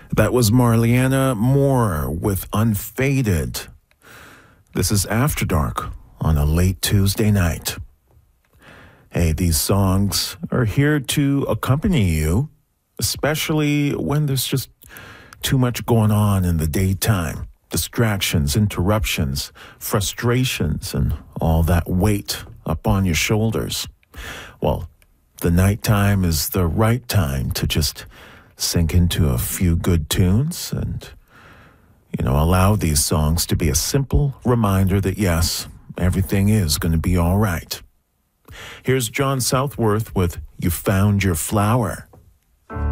That was Marliana Moore with Unfaded. This is After Dark on a late Tuesday night. Hey, these songs are here to accompany you, especially when there's just too much going on in the daytime. Distractions, interruptions, frustrations, and all that weight up on your shoulders. Well, the nighttime is the right time to just sink into a few good tunes and, allow these songs to be a simple reminder that, yes, everything is going to be all right. Here's John Southworth with You Found Your Flower.